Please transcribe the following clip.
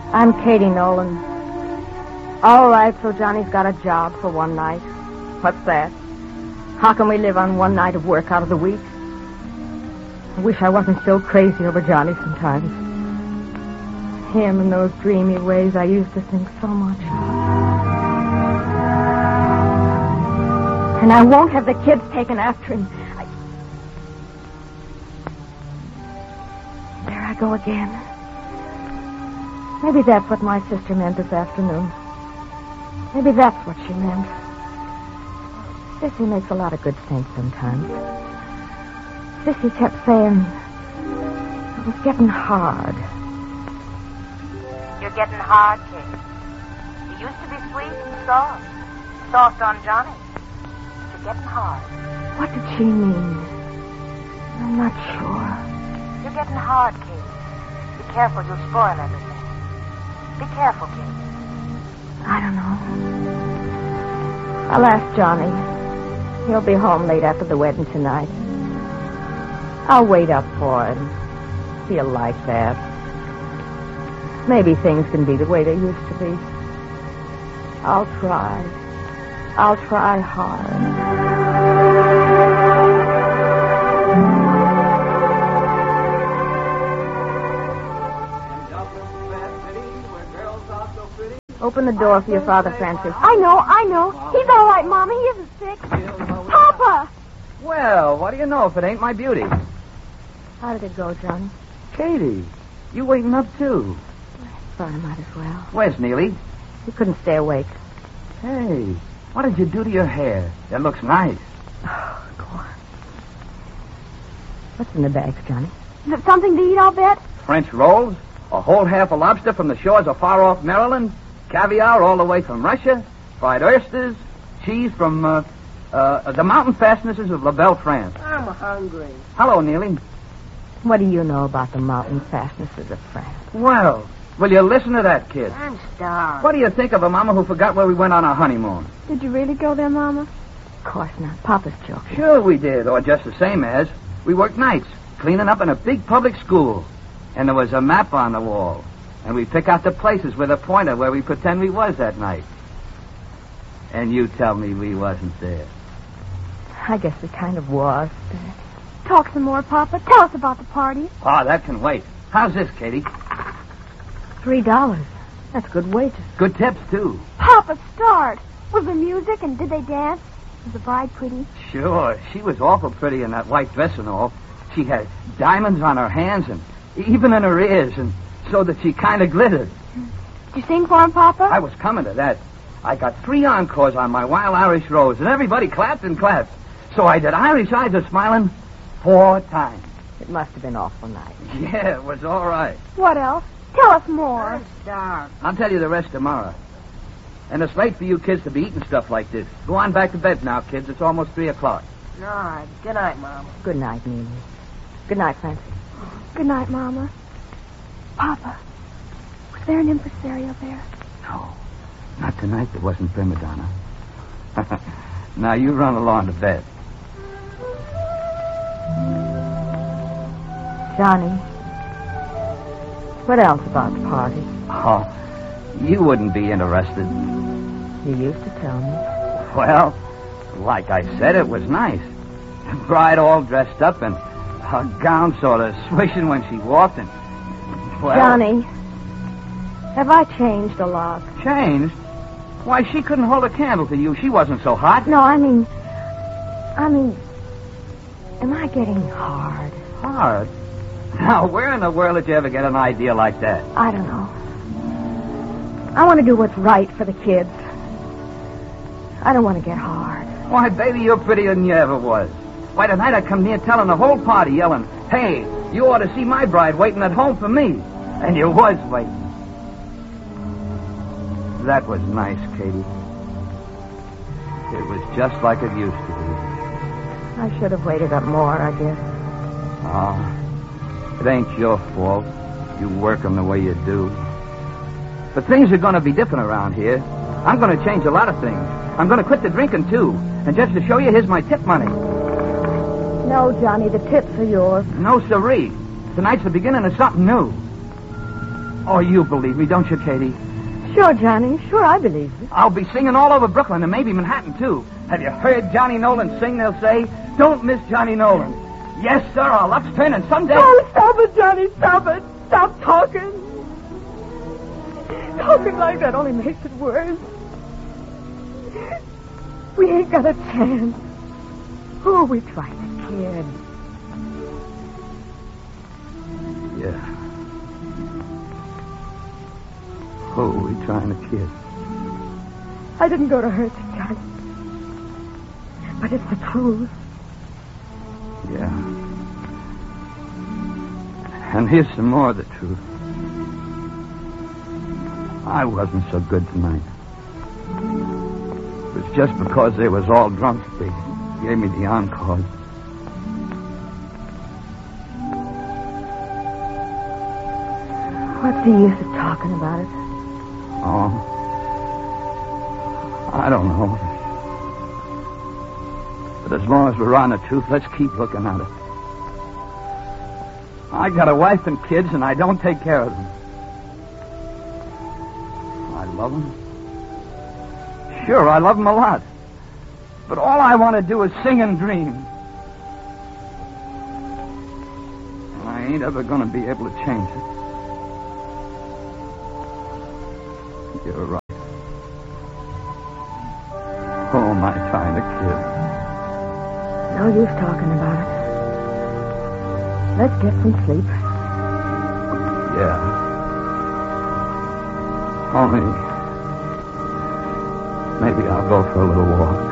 I'm Katie Nolan. All right, so Johnny's got a job for one night. What's that? How can we live on one night of work out of the week? I wish I wasn't so crazy over Johnny sometimes. Him and those dreamy ways I used to think so much of. And I won't have the kids taken after him. There I go again. Maybe that's what my sister meant this afternoon. Maybe that's what she meant. Sissy makes a lot of good sense sometimes. Sissy kept saying it was getting hard. You're getting hard, Kate. You used to be sweet and soft. Soft on Johnny. You're getting hard. What did she mean? I'm not sure. You're getting hard, Kate. Be careful, you'll spoil everything. Be careful, Kate. I don't know. I'll ask Johnny. He'll be home late after the wedding tonight. I'll wait up for him. He'll like that. Maybe things can be the way they used to be. I'll try. I'll try hard. Open the door for your father, Francis. I know. He's all right, Mama. He isn't sick. Papa! Well, what do you know if it ain't my beauty? How did it go, Johnny? Katie, you waiting up too? Thought I might as well. Where's Neely? He couldn't stay awake. Hey, what did you do to your hair? It looks nice. Oh, go on. What's in the bags, Johnny? Is it something to eat, I'll bet? French rolls? A whole half a lobster from the shores of far-off Maryland? Caviar all the way from Russia? Fried oysters? Cheese from, the mountain fastnesses of La Belle, France. I'm hungry. Hello, Neely. What do you know about the mountain fastnesses of France? Well, will you listen to that kid? I'm starved. What do you think of a mama who forgot where we went on our honeymoon? Did you really go there, Mama? Of course not. Papa's joking. Sure we did, or just the same as. We worked nights, cleaning up in a big public school. And there was a map on the wall. And we pick out the places with a pointer where we pretend we was that night. And you tell me we wasn't there. I guess we kind of was. Talk some more, Papa. Tell us about the party. Oh, that can wait. How's this, Katie? $3. That's good wages. Good tips, too. Papa, start. Was there music and did they dance? Was the bride pretty? Sure. She was awful pretty in that white dress and all. She had diamonds on her hands and even in her ears, and so that she kind of glittered. Did you sing for him, Papa? I was coming to that. I got 3 encores on my Wild Irish Rose, and everybody clapped and clapped. So I did Irish Eyes Are Smiling 4 times. It must have been awful nice. Yeah, it was all right. What else? Tell us more. I'm starved. I'll tell you the rest tomorrow. And it's late for you kids to be eating stuff like this. Go on back to bed now, kids. It's almost 3 o'clock. All right. Good night, Mom. Good night, Neely. Good night, Francis. Good night, Mama. Papa, was there an impresario there? No. Not tonight. There wasn't prima donna. Now you run along to bed. Johnny, what else about the party? Oh, you wouldn't be interested. You used to tell me. Well, like I said, it was nice. The bride all dressed up and her gown sort of swishing when she walked and... Well, Johnny, have I changed a lot? Changed? Why, she couldn't hold a candle to you. She wasn't so hot. No, I mean, am I getting hard? Hard? Now, where in the world did you ever get an idea like that? I don't know. I want to do what's right for the kids. I don't want to get hard. Why, baby, you're prettier than you ever was. Why, tonight I come near telling the whole party, yelling, "Hey, you ought to see my bride waiting at home for me." And you was waiting. That was nice, Katie. It was just like it used to be. I should have waited up more, I guess. Oh, it ain't your fault. You work 'em the way you do. But things are going to be different around here. I'm going to change a lot of things. I'm going to quit the drinking, too. And just to show you, here's my tip money. No, Johnny, the tips are yours. No, siree. Tonight's the beginning of something new. Oh, you believe me, don't you, Katie? Sure, Johnny. Sure, I believe you. I'll be singing all over Brooklyn and maybe Manhattan, too. Have you heard Johnny Nolan sing, they'll say? Don't miss Johnny Nolan. Yes, sir, our luck's turning someday. Oh, stop it, Johnny. Stop it. Stop talking. Talking like that only makes it worse. We ain't got a chance. Who are we trying to kid? Yeah. Who are we trying to kid? I didn't go to hurt you, Johnny. But it's the truth. Yeah. And here's some more of the truth. I wasn't so good tonight. It was just because they was all drunk that they gave me the encore. What's the use of talking about it? Oh. I don't know. But as long as we're on the truth, let's keep looking at it. I got a wife and kids, and I don't take care of them. I love them. Sure, I love them a lot. But all I want to do is sing and dream. And I ain't ever going to be able to change it. You're right. Who am I trying to kill? No use talking about it. Let's get some sleep. Yeah. Only maybe I'll go for a little walk.